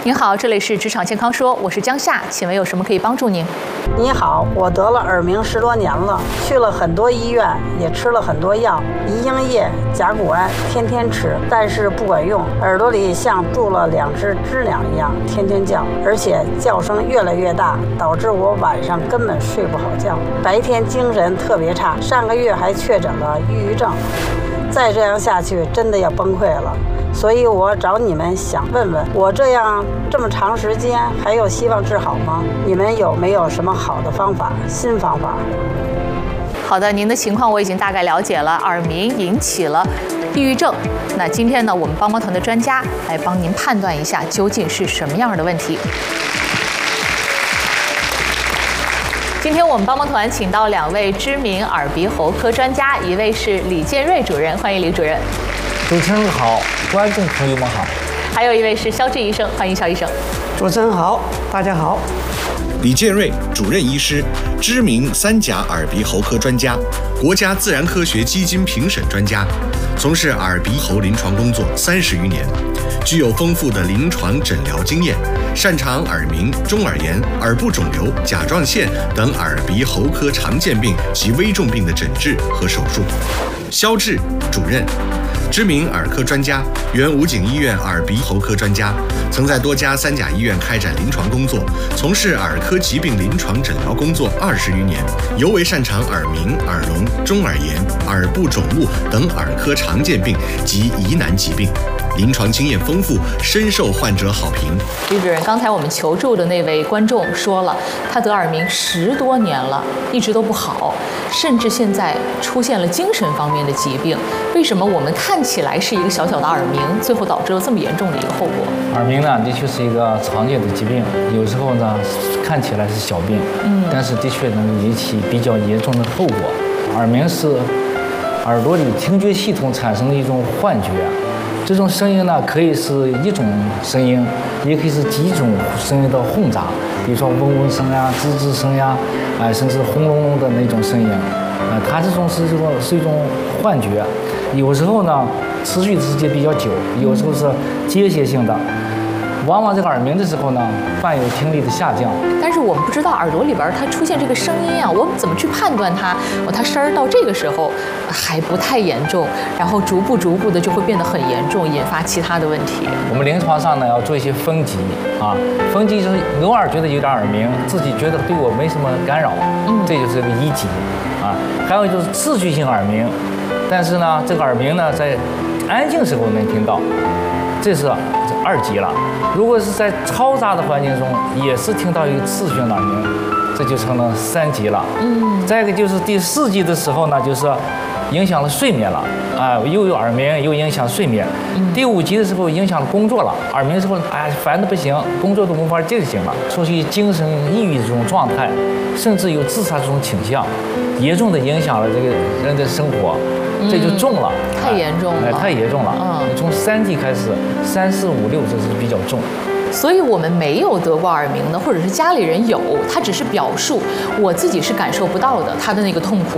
您好，这里是职场健康说，我是江夏，请问有什么可以帮助您？ 你好，我得了耳鸣10多年了，去了很多医院，也吃了很多药，颐英液、甲钴胺，天天吃，但是不管用，耳朵里像住了2只知了一样，天天叫，而且叫声越来越大，导致我晚上根本睡不好觉，白天精神特别差，上个月还确诊了抑郁症，再这样下去真的要崩溃了。所以我找你们想问问，我这么长时间还有希望治好吗？你们有没有什么好的方法、新方法？ 好的，您的情况我已经大概了解了，耳鸣引起了抑郁症。那今天呢，我们帮帮团的专家来帮您判断一下究竟是什么样的问题。今天我们帮帮团请到2位知名耳鼻喉科专家，一位是李建瑞主任，欢迎李主任。 主持人好，观众朋友们好。 还有一位是肖志医生，欢迎肖医生。 主持人好，大家好。 李建瑞主任医师，知名3甲耳鼻喉科专家，国家自然科学基金评审专家，从事耳鼻喉临床工作30余年，具有丰富的临床诊疗经验，擅长耳鸣、中耳炎、耳部肿瘤、甲状腺等耳鼻喉科常见病及危重病的诊治和手术。肖志主任，知名耳科专家，原武警医院耳鼻喉科专家，曾在多家3甲医院开展临床工作，从事耳科疾病临床诊疗工作20余年，尤为擅长耳鸣、耳聋、中耳炎、耳部肿物等耳科常见病及疑难疾病，临床经验丰富，深受患者好评。 李主任，刚才我们求助的那位观众说了，他得耳鸣10多年了，一直都不好，甚至现在出现了精神方面的疾病。为什么我们看起来是一个小小的耳鸣，最后导致了这么严重的一个后果？ 耳鸣呢，的确是一个常见的疾病，有时候呢看起来是小病，但是的确能引起比较严重的后果。耳鸣是耳朵里听觉系统产生的一种幻觉，这种声音呢可以是一种声音，也可以是几种声音的混杂，比如说嗡嗡声呀、吱吱声呀，甚至轰隆隆的那种声音，它这种是一种幻觉，有时候呢持续时间比较久，有时候是间歇性的。往往这个耳鸣的时候呢，伴有听力的下降。 但是我们不知道耳朵里边它出现这个声音啊，我们怎么去判断它？它声儿到这个时候还不太严重，然后逐步的就会变得很严重，引发其他的问题。 我们临床上呢要做一些分级啊，分级就是偶尔觉得有点耳鸣，自己觉得对我没什么干扰，这就是个1级啊。还有就是持续性耳鸣，但是呢这个耳鸣呢在安静时候能听到，这是2级了。如果是在嘈杂的环境中，也是听到一个持续性的耳鸣，这就成了3级了。再一个就是第4级的时候呢，就是影响了睡眠了，又有耳鸣，又影响睡眠。第5级的时候影响了工作了，耳鸣的时候，烦得不行，工作都无法进行了，处于精神抑郁这种状态，甚至有自杀这种倾向，严重的影响了这个人的生活。这就重了， 太严重了， 太严重了。从3级开始，3、4、5、6这是比较重。 所以我们没有得过耳鸣的，或者是家里人有，他只是表述，我自己是感受不到的他的那个痛苦。